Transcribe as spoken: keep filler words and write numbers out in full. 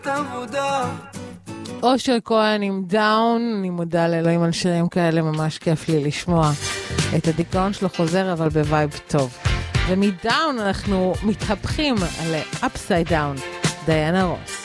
אושר כהן עם דאון, אני מודה לאלוהים על שירים כאלה, ממש כיף לי לשמוע את הדיכאון שלו חוזר אבל בווייב טוב. ומדאון אנחנו מתהפכים על אפסייד דאון, דיינה רוס.